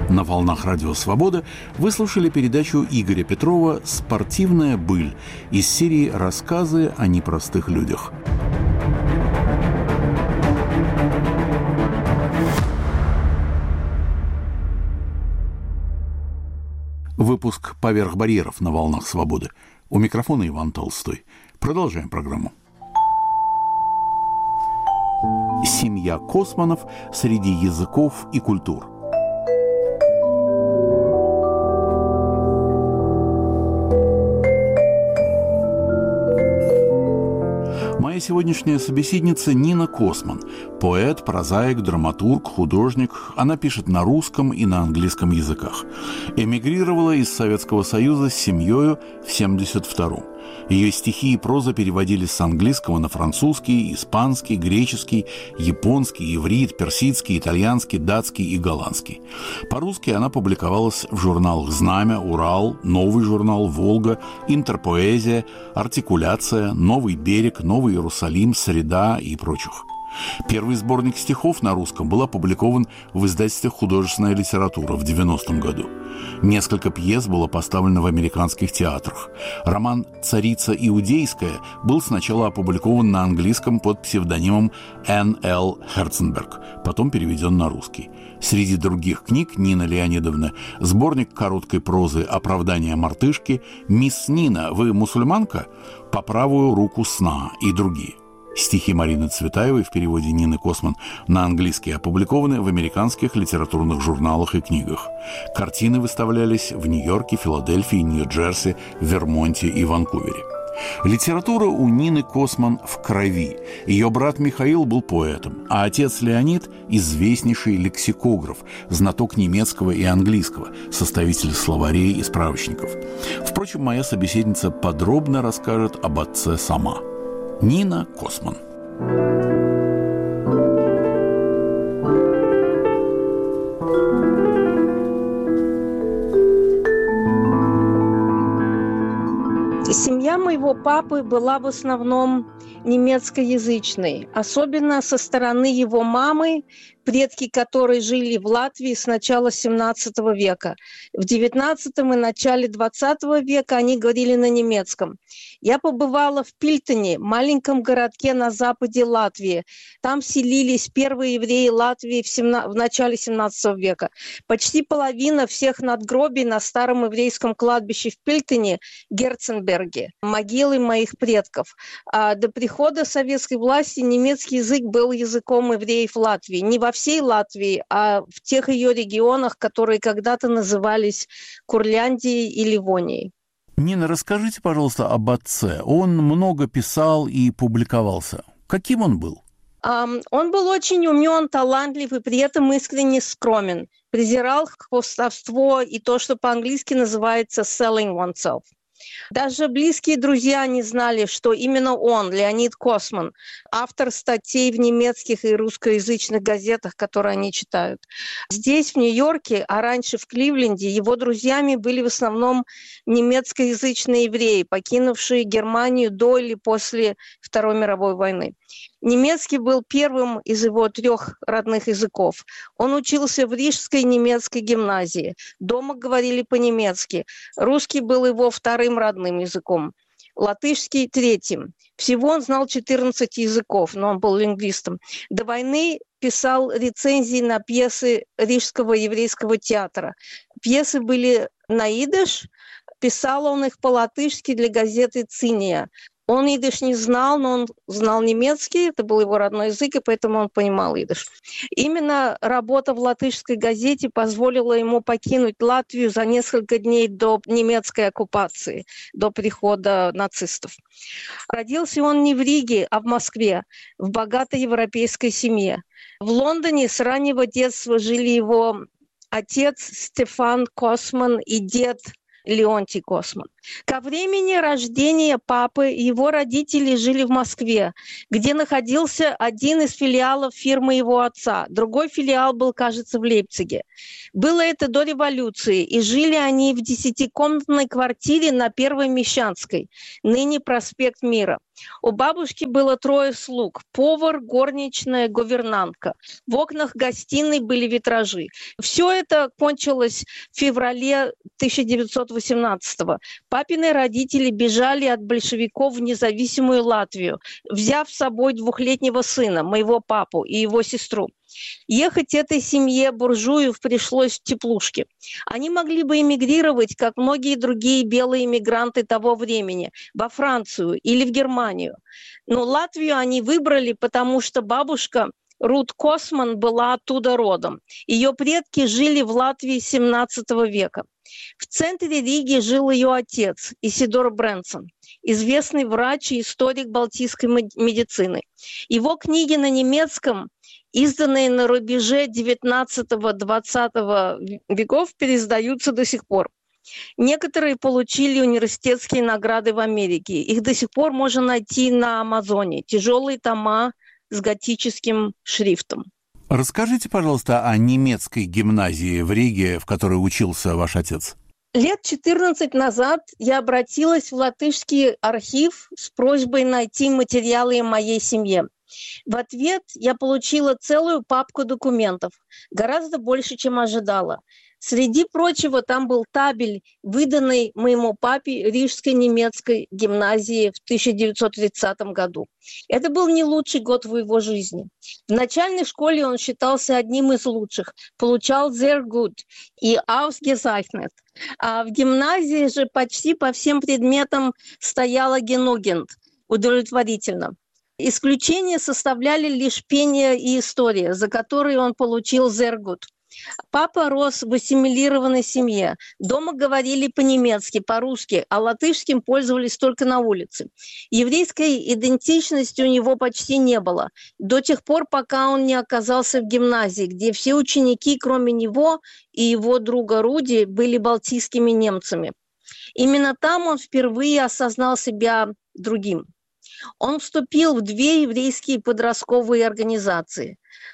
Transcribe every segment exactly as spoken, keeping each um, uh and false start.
На волнах Радио Свобода вы слушали передачу Игоря Петрова «Спортивная быль» из серии «Рассказы о непростых людях». Выпуск «Поверх барьеров» на волнах Свободы. У микрофона Иван Толстой. Продолжаем программу. Семья Косманов среди языков и культур. Моя сегодняшняя собеседница Нина Косман. Поэт, прозаик, драматург, художник. Она пишет на русском и на английском языках. Эмигрировала из Советского Союза с семьей в семьдесят втором. Ее стихи и проза переводились с английского на французский, испанский, греческий, японский, иврит, персидский, итальянский, датский и голландский. По-русски она публиковалась в журналах «Знамя», «Урал», «Новый журнал», «Волга», «Интерпоэзия», «Артикуляция», «Новый берег», «Новый Иерусалим», «Среда» и прочих. Первый сборник стихов на русском был опубликован в издательстве «Художественная литература» в девяностом году. Несколько пьес было поставлено в американских театрах. Роман «Царица Иудейская» был сначала опубликован на английском под псевдонимом Энн Л. Херценберг, потом переведен на русский. Среди других книг Нина Леонидовна сборник короткой прозы «Оправдание мартышки», «Мисс Нина, вы мусульманка?», «По правую руку сна» и другие. Стихи Марины Цветаевой в переводе Нины Косман на английский опубликованы в американских литературных журналах и книгах. Картины выставлялись в Нью-Йорке, Филадельфии, Нью-Джерси, Вермонте и Ванкувере. Литература у Нины Косман в крови. Ее брат Михаил был поэтом, а отец Леонид – известнейший лексикограф, знаток немецкого и английского, составитель словарей и справочников. Впрочем, моя собеседница подробно расскажет об отце сама. Нина Косман. Семья моего папы была в основном немецкоязычной, особенно со стороны его мамы, предки которой жили в Латвии с начала семнадцатого века. В девятнадцатом и начале двадцатого века они говорили на немецком. Я побывала в Пильтене, маленьком городке на западе Латвии. Там селились первые евреи Латвии в, семна... в начале семнадцатого века. Почти половина всех надгробий на старом еврейском кладбище в Пильтене – Герценберге, могилы моих предков. А до прихода советской власти немецкий язык был языком евреев Латвии. Не во всей Латвии, а в тех ее регионах, которые когда-то назывались Курляндией и Ливонией. Нина, расскажите, пожалуйста, об отце. Он много писал и публиковался. Каким он был? Um, он был очень умен, талантлив и при этом искренне скромен. Презирал хвастовство и то, что по-английски называется selling oneself. Даже близкие друзья не знали, что именно он, Леонид Косман, автор статей в немецких и русскоязычных газетах, которые они читают. Здесь, в Нью-Йорке, а раньше в Кливленде, его друзьями были в основном немецкоязычные евреи, покинувшие Германию до или после Второй мировой войны. Немецкий был первым из его трех родных языков. Он учился в Рижской немецкой гимназии. Дома говорили по-немецки. Русский был его вторым родным языком. Латышский – третьим. Всего он знал четырнадцать языков, но он был лингвистом. До войны писал рецензии на пьесы Рижского еврейского театра. Пьесы были на идиш. Писал он их по-латышски для газеты «Циния». Он идиш не знал, но он знал немецкий, это был его родной язык, и поэтому он понимал идиш. Именно работа в латышской газете позволила ему покинуть Латвию за несколько дней до немецкой оккупации, до прихода нацистов. Родился он не в Риге, а в Москве, в богатой европейской семье. В Лондоне с раннего детства жили его отец Стефан Косман и дед Леонтий Косман. Ко времени рождения папы его родители жили в Москве, где находился один из филиалов фирмы его отца. Другой филиал был, кажется, в Лейпциге. Было это до революции, и жили они в десятикомнатной квартире на Первой Мещанской, ныне проспект Мира. У бабушки было трое слуг – повар, горничная, гувернантка. В окнах гостиной были витражи. Все это кончилось в феврале тысяча девятьсот восемнадцатого. Папины родители бежали от большевиков в независимую Латвию, взяв с собой двухлетнего сына, моего папу, и его сестру. Ехать этой семье буржуев пришлось в теплушке. Они могли бы эмигрировать, как многие другие белые эмигранты того времени, во Францию или в Германию. Но Латвию они выбрали, потому что бабушка Рут Косман была оттуда родом. Ее предки жили в Латвии семнадцатого века. В центре Риги жил ее отец, Исидор Брэнсон, известный врач и историк балтийской медицины. Его книги на немецком, изданные на рубеже девятнадцатого-двадцатого веков, переиздаются до сих пор. Некоторые получили университетские награды в Америке. Их до сих пор можно найти на Амазоне. Тяжелые тома с готическим шрифтом. Расскажите, пожалуйста, о немецкой гимназии в Риге, в которой учился ваш отец. Лет четырнадцать назад я обратилась в латышский архив с просьбой найти материалы о моей семье. В ответ я получила целую папку документов, гораздо больше, чем ожидала. Среди прочего, там был табель, выданный моему папе Рижской немецкой гимназии в тысяча девятьсот тридцатом году. Это был не лучший год в его жизни. В начальной школе он считался одним из лучших, получал sehr gut и ausgezeichnet. А в гимназии же почти по всем предметам стояла genügend, удовлетворительно. Исключение составляли лишь пение и история, за которые он получил sehr gut. Папа рос в ассимилированной семье. Дома говорили по-немецки, по-русски, а латышским пользовались только на улице. Еврейской идентичности у него почти не было. До тех пор, пока он не оказался в гимназии, где все ученики, кроме него и его друга Руди, были балтийскими немцами. Именно там он впервые осознал себя другим. Он вступил в две еврейские подростковые организации.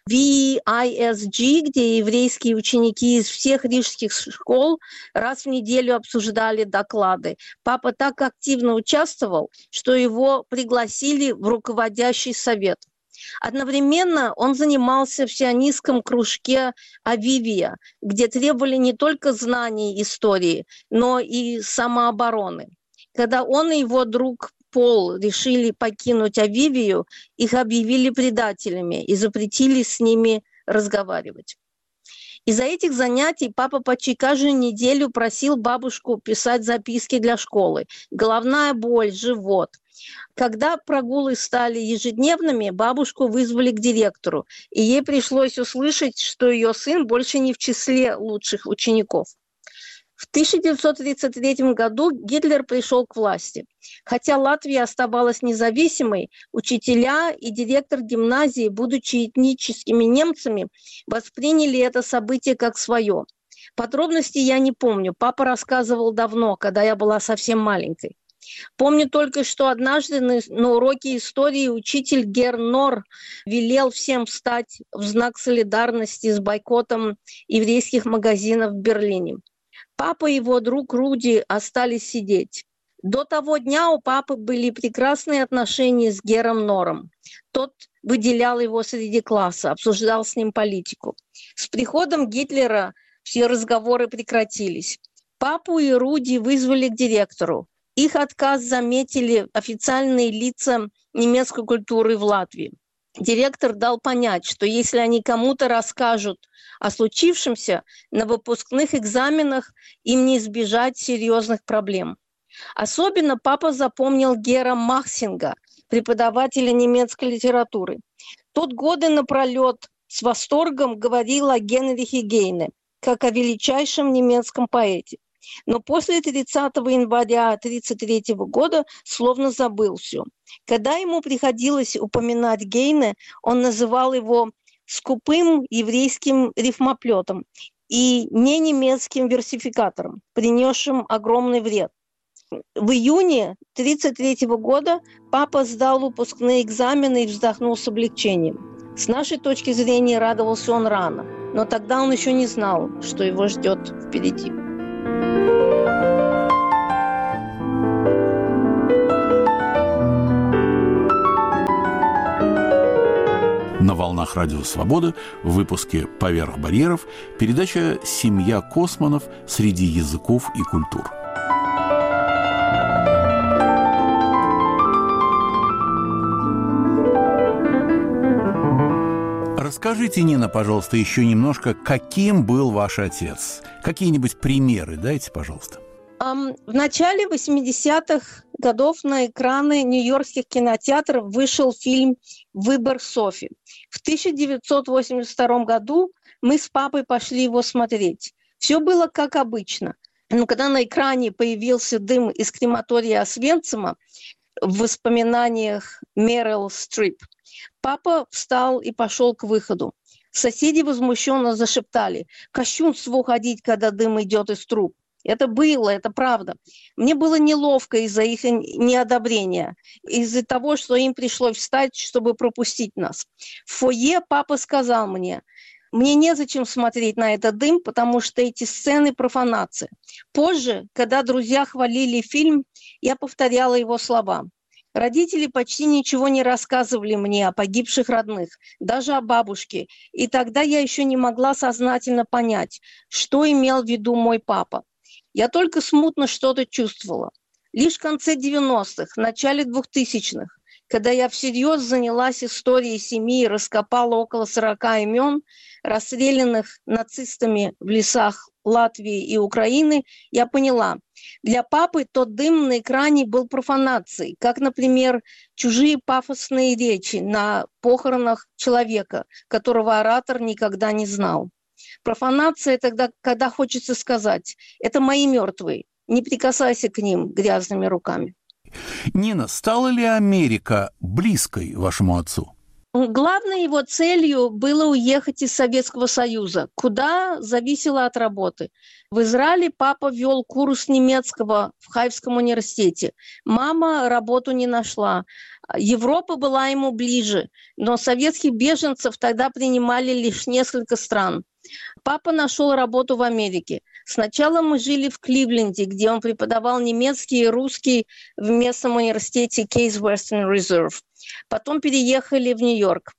ви ай эс джи, где еврейские ученики из всех рижских школ раз в неделю обсуждали доклады. Папа так активно участвовал, что его пригласили в руководящий совет. Одновременно он занимался в сионистском кружке «Авивия», где требовали не только знаний истории, но и самообороны. Когда он и его друг Пол решили покинуть Авивию, их объявили предателями и запретили с ними разговаривать. Из-за этих занятий папа почти каждую неделю просил бабушку писать записки для школы. Головная боль, живот. Когда прогулы стали ежедневными, бабушку вызвали к директору, и ей пришлось услышать, что ее сын больше не в числе лучших учеников. В тысяча девятьсот тридцать третьем году Гитлер пришел к власти. Хотя Латвия оставалась независимой, учителя и директор гимназии, будучи этническими немцами, восприняли это событие как свое. Подробностей я не помню, папа рассказывал давно, когда я была совсем маленькой. Помню только, что однажды на, на уроке истории учитель Герр Нор велел всем встать в знак солидарности с бойкотом еврейских магазинов в Берлине. Папа и его друг Руди остались сидеть. До того дня у папы были прекрасные отношения с Гером Нором. Тот выделял его среди класса, обсуждал с ним политику. С приходом Гитлера все разговоры прекратились. Папу и Руди вызвали к директору. Их отказ заметили официальные лица немецкой культуры в Латвии. Директор дал понять, что если они кому-то расскажут о случившемся на выпускных экзаменах, им не избежать серьезных проблем. Особенно папа запомнил Гера Махсинга, преподавателя немецкой литературы. Тот годы напролет с восторгом говорил о Генрихе Гейне, как о величайшем немецком поэте. Но после тридцатого января тысяча девятьсот тридцать третьего года словно забыл все. Когда ему приходилось упоминать Гейне, он называл его скупым еврейским рифмоплетом и не немецким версификатором, принесшим огромный вред. В июне тысяча девятьсот тридцать третьего года папа сдал выпускные экзамены и вздохнул с облегчением. С нашей точки зрения, радовался он рано, но тогда он еще не знал, что его ждет впереди. На волнах Радио Свобода в выпуске «Поверх барьеров» передача «Семья Косманов среди языков и культур». Расскажите, Нина, пожалуйста, еще немножко, каким был ваш отец? Какие-нибудь примеры дайте, пожалуйста. Um, в начале восьмидесятых годов на экраны нью-йоркских кинотеатров вышел фильм «Выбор Софи». В тысяча девятьсот восемьдесят втором году мы с папой пошли его смотреть. Все было как обычно. Но когда на экране появился дым из крематория Освенцима в воспоминаниях Мерил Стрип, папа встал и пошел к выходу. Соседи возмущенно зашептали: «Кощунство уходить, когда дым идет из труб». Это было, это правда. Мне было неловко из-за их неодобрения, из-за того, что им пришлось встать, чтобы пропустить нас. В фойе папа сказал мне: «Мне незачем смотреть на этот дым, потому что эти сцены – профанация». Позже, когда друзья хвалили фильм, я повторяла его слова. Родители почти ничего не рассказывали мне о погибших родных, даже о бабушке, и тогда я еще не могла сознательно понять, что имел в виду мой папа. Я только смутно что-то чувствовала. Лишь в конце девяностых, начале двухтысячных, когда я всерьез занялась историей семьи и раскопала около сорока имен, расстрелянных нацистами в лесах Латвии и Украины, я поняла, для папы тот дым на экране был профанацией, как, например, чужие пафосные речи на похоронах человека, которого оратор никогда не знал. Профанация тогда, когда хочется сказать: «Это мои мертвые, не прикасайся к ним грязными руками». Нина, стала ли Америка близкой вашему отцу? Главной его целью было уехать из Советского Союза, куда зависело от работы. В Израиле папа вел курс немецкого в Хайфском университете. Мама работу не нашла. Европа была ему ближе, но советских беженцев тогда принимали лишь несколько стран. Папа нашел работу в Америке. Сначала мы жили в Кливленде, где он преподавал немецкий и русский в местном университете Case Western Reserve. Потом переехали в Нью-Йорк.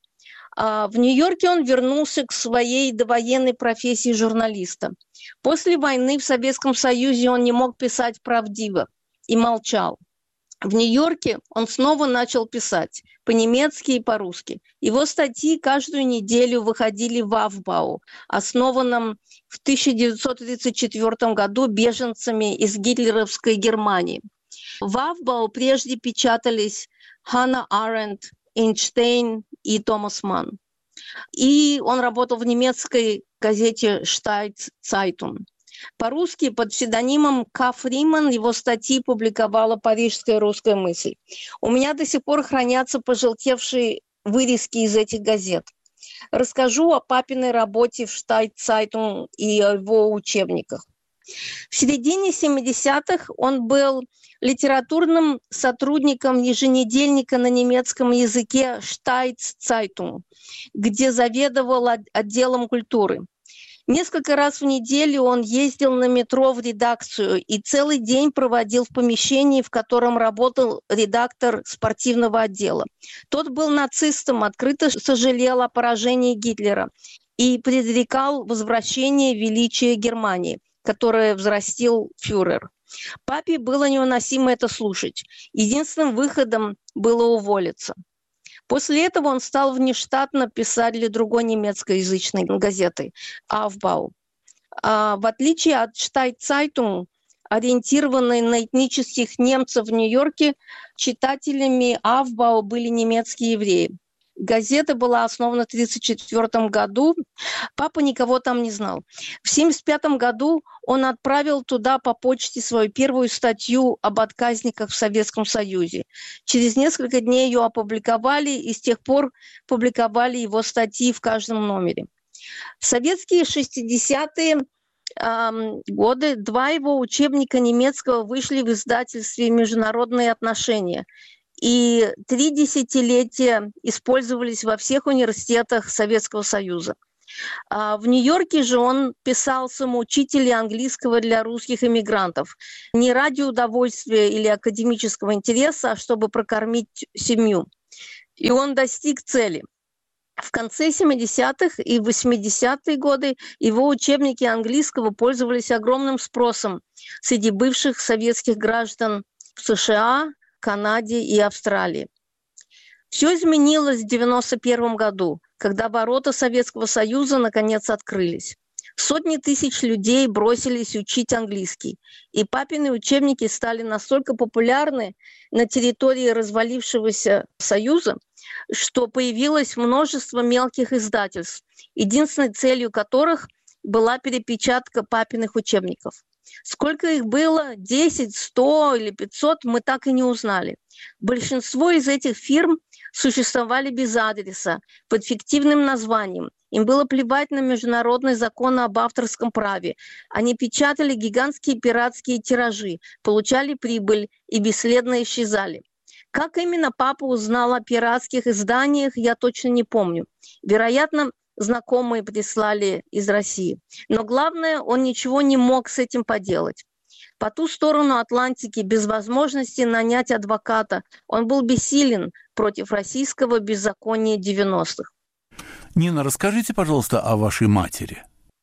А в Нью-Йорке он вернулся к своей довоенной профессии журналиста. После войны в Советском Союзе он не мог писать правдиво и молчал. В Нью-Йорке он снова начал писать по-немецки и по-русски. Его статьи каждую неделю выходили в Aufbau, основанном в тысяча девятьсот тридцать четвёртом году беженцами из гитлеровской Германии. В Aufbau прежде печатались Ханна Аренд, Эйнштейн и Томас Манн. И он работал в немецкой газете Штайт Цайтунг. По-русски под псевдонимом К. Фриман его статьи публиковала «Парижская русская мысль». У меня до сих пор хранятся пожелтевшие вырезки из этих газет. Расскажу о папиной работе в Штайт Цайтунг и о его учебниках. В середине семидесятых он был литературным сотрудником еженедельника на немецком языке Штайт Цайтунг, где заведовал отделом культуры. Несколько раз в неделю он ездил на метро в редакцию и целый день проводил в помещении, в котором работал редактор спортивного отдела. Тот был нацистом, открыто сожалел о поражении Гитлера и предрекал возвращение величия Германии, которое взрастил фюрер. Папе было невыносимо это слушать. Единственным выходом было уволиться. После этого он стал внештатно писать для другой немецкоязычной газеты «Aufbau». А в отличие от Штайт Цайтунг, ориентированной на этнических немцев в Нью-Йорке, читателями «Aufbau» были немецкие евреи. Газета была основана в тысяча девятьсот тридцать четвёртом году. Папа никого там не знал. В тысяча девятьсот семьдесят пятом году он отправил туда по почте свою первую статью об отказниках в Советском Союзе. Через несколько дней ее опубликовали, и с тех пор публиковали его статьи в каждом номере. В советские шестидесятые э, годы два его учебника немецкого вышли в издательстве «Международные отношения». И три десятилетия использовались во всех университетах Советского Союза. А в Нью-Йорке же он писал самоучители английского для русских иммигрантов. Не ради удовольствия или академического интереса, а чтобы прокормить семью. И он достиг цели. В конце семидесятых и восьмидесятые годы его учебники английского пользовались огромным спросом среди бывших советских граждан в США, Канаде и Австралии. Все изменилось в девяносто первом году, когда ворота Советского Союза наконец открылись. Сотни тысяч людей бросились учить английский, и папины учебники стали настолько популярны на территории развалившегося Союза, что появилось множество мелких издательств, единственной целью которых была перепечатка папиных учебников. Сколько их было, десять, сто или пятьсот, мы так и не узнали. Большинство из этих фирм существовали без адреса, под фиктивным названием. Им было плевать на международные законы об авторском праве. Они печатали гигантские пиратские тиражи, получали прибыль и бесследно исчезали. Как именно папа узнал о пиратских изданиях, я точно не помню. Вероятно, знакомые прислали из России. Но главное, он ничего не мог с этим поделать. По ту сторону Атлантики, без возможности нанять адвоката, он был бессилен против российского беззакония девяностых. Нина, расскажите, пожалуйста, о вашей матери.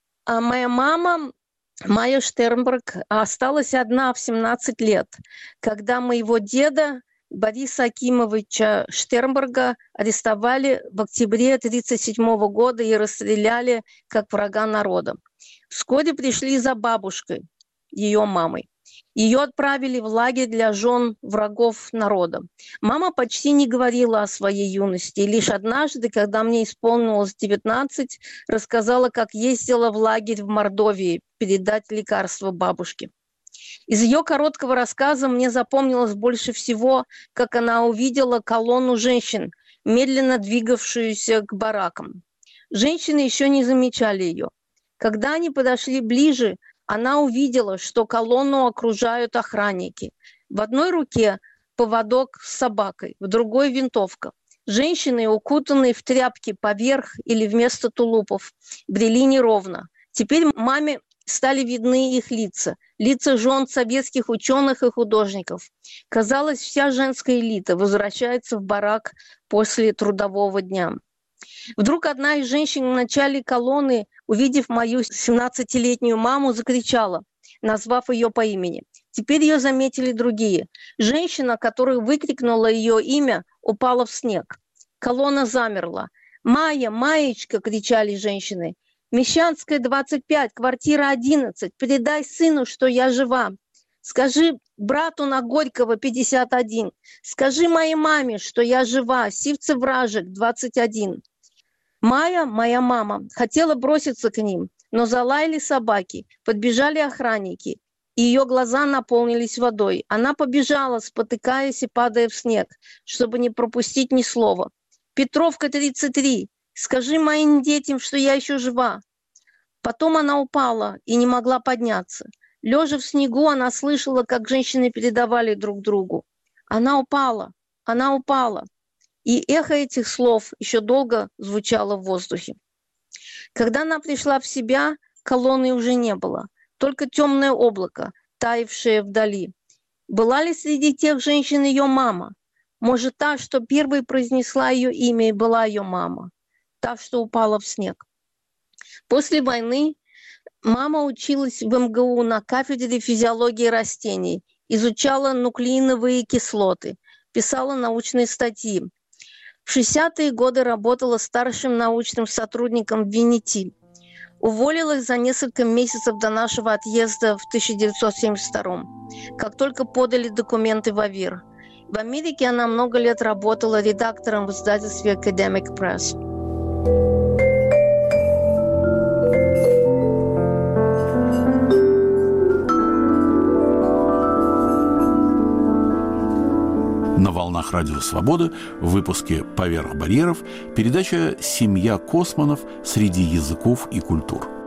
А моя мама, Майя Штернберг, осталась одна в семнадцать лет, когда моего деда Бориса Акимовича Штернберга арестовали в октябре тысяча девятьсот тридцать седьмого года и расстреляли как врага народа. Вскоре пришли за бабушкой, ее мамой. Ее отправили в лагерь для жен врагов народа. Мама почти не говорила о своей юности. И лишь однажды, когда мне исполнилось девятнадцать, рассказала, как ездила в лагерь в Мордовии передать лекарства бабушке. Из ее короткого рассказа мне запомнилось больше всего, как она увидела колонну женщин, медленно двигавшуюся к баракам. Женщины еще не замечали ее. Когда они подошли ближе, она увидела, что колонну окружают охранники. В одной руке поводок с собакой, в другой винтовка. Женщины, укутанные в тряпки поверх или вместо тулупов, брели неровно. Теперь маме стали видны их лица, лица жен советских ученых и художников. Казалось, вся женская элита возвращается в барак после трудового дня. Вдруг одна из женщин в начале колонны, увидев мою семнадцатилетнюю маму, закричала, назвав ее по имени. Теперь ее заметили другие. Женщина, которая выкрикнула ее имя, упала в снег. Колонна замерла. «Майя, Маечка!» – кричали женщины. «Мещанская, двадцать пять, квартира одиннадцать. Передай сыну, что я жива. Скажи брату на Горького, пятьдесят один. Скажи моей маме, что я жива. Сивцев-Вражек, двадцать один». Майя, моя мама, хотела броситься к ним, но залаяли собаки, подбежали охранники, и ее глаза наполнились водой. Она побежала, спотыкаясь и падая в снег, чтобы не пропустить ни слова. «Петровка, тридцать три, скажи моим детям, что я еще жива». Потом она упала и не могла подняться. Лежа в снегу, она слышала, как женщины передавали друг другу. «Она упала, она упала». И эхо этих слов еще долго звучало в воздухе. Когда она пришла в себя, колонны уже не было. Только темное облако, таявшее вдали. Была ли среди тех женщин ее мама? Может, та, что первой произнесла ее имя, и была ее мама? Та, что упала в снег. После войны мама училась в эм гэ у на кафедре физиологии растений, изучала нуклеиновые кислоты, писала научные статьи. В шестидесятые годы работала старшим научным сотрудником в Виннити. Уволилась за несколько месяцев до нашего отъезда в тысяча девятьсот семьдесят втором, как только подали документы в АВИР. В Америке она много лет работала редактором в издательстве Academic Press. На волнах Радио Свобода в выпуске «Поверх барьеров» передача «Семья Косманов среди языков и культур».